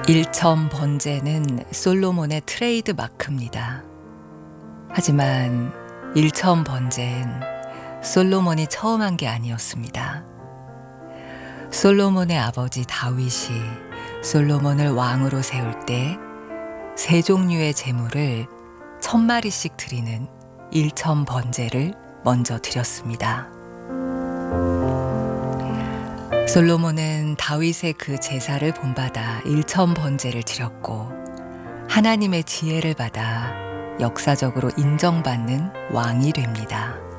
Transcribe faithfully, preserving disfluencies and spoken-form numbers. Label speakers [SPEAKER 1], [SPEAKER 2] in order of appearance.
[SPEAKER 1] 일천 번제는 솔로몬의 트레이드 마크입니다. 하지만 일천 번제는 솔로몬이 처음 한 게 아니었습니다. 솔로몬의 아버지 다윗이 솔로몬을 왕으로 세울 때 세 종류의 제물을 천 마리씩 드리는 일천 번제를 먼저 드렸습니다. 솔로몬은 다윗의 그 제사를 본받아 일천 번제를 드렸고 하나님의 지혜를 받아 역사적으로 인정받는 왕이 됩니다.